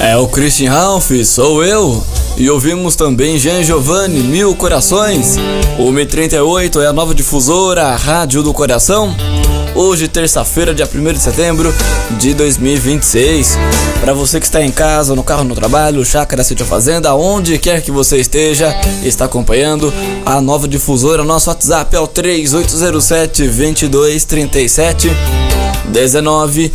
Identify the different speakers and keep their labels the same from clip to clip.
Speaker 1: É o Christian Ralph, sou eu. E ouvimos também Jean Giovanni, Mil Corações. O 1038 é a nova difusora, a Rádio do Coração. Hoje, terça-feira, dia 1º de setembro de 2026. Para você que está em casa, no carro, no trabalho, chácara, sítio, fazenda, onde quer que você esteja, está acompanhando a nova difusora. Nosso WhatsApp é o 3807-2237 19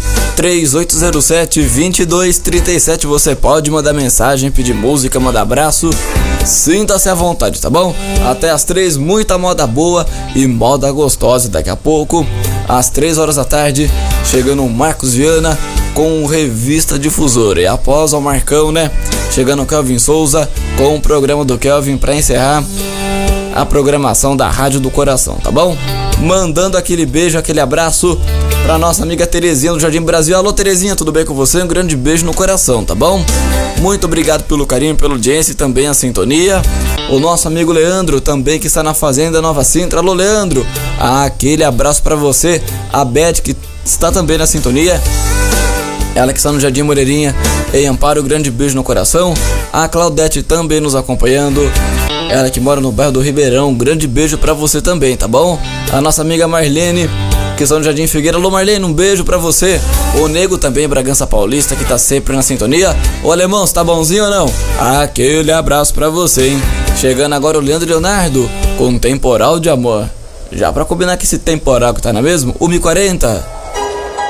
Speaker 1: 3807-2237. Você pode mandar mensagem, pedir música, mandar abraço. Sinta-se à vontade, tá bom? Até às 3, muita moda boa e moda gostosa. Daqui a pouco, às 3 horas da tarde, chegando o Marcos Viana com Revista Difusora. E após o Marcão, né? Chegando o Kelvin Souza com o programa do Kelvin para encerrar a programação da Rádio do Coração, tá bom? Mandando aquele beijo, aquele abraço pra nossa amiga Terezinha do Jardim Brasil. Alô, Terezinha, tudo bem com você? Um grande beijo no coração, tá bom? Muito obrigado pelo carinho, pela audiência e também a sintonia. O nosso amigo Leandro também, que está na Fazenda Nova Sintra. Alô, Leandro, aquele abraço pra você. A Beth, que está também na sintonia, ela que está no Jardim Moreirinha, em Amparo, grande beijo no coração. A Claudete também nos acompanhando, ela que mora no bairro do Ribeirão, grande beijo pra você também, tá bom? A nossa amiga Marlene, que está no Jardim Figueira. Alô, Marlene, um beijo pra você. O Nego também, Bragança Paulista, que tá sempre na sintonia. Ô, Alemão, você tá bonzinho ou não? Aquele abraço pra você, hein? Chegando agora o Leandro Leonardo com Temporal de Amor. Já pra combinar com esse temporal que tá, não é mesmo? 1h40.